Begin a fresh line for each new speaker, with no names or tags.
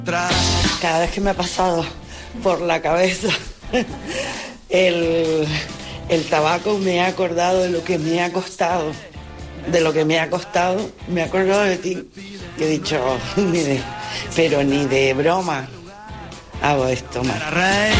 Cada vez que me ha pasado por la cabeza el tabaco, me he acordado de lo que me ha costado. Me he acordado de ti. Que he dicho, pero ni de broma hago esto más.